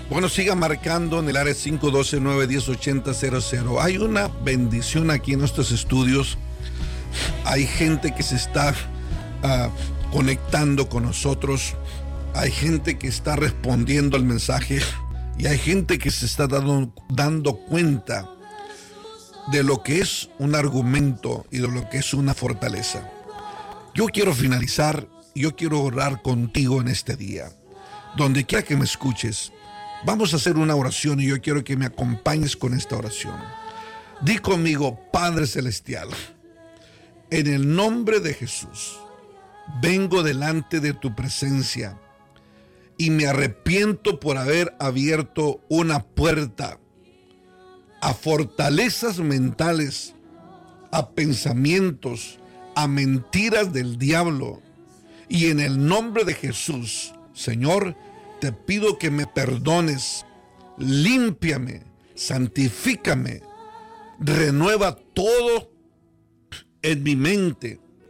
Bueno, siga marcando en el área 512-910-8000. Hay una bendición aquí en nuestros estudios. Hay gente que se está conectando con nosotros. Hay gente que está respondiendo al mensaje. Y hay gente que se está dando cuenta de lo que es un argumento y de lo que es una fortaleza. Yo quiero finalizar y yo quiero orar contigo en este día. Donde quiera que me escuches, vamos a hacer una oración y yo quiero que me acompañes con esta oración. Di conmigo: Padre Celestial, en el nombre de Jesús, vengo delante de tu presencia y me arrepiento por haber abierto una puerta a fortalezas mentales, a pensamientos, a mentiras del diablo. Y en el nombre de Jesús, Señor, te pido que me perdones, límpiame, santifícame, renueva todo en mi mente,